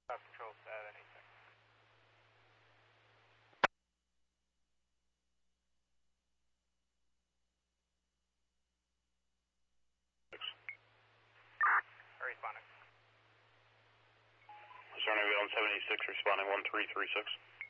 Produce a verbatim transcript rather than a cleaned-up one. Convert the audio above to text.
Stop control at anything. Responding. Survey on seventy-six, responding one three three six.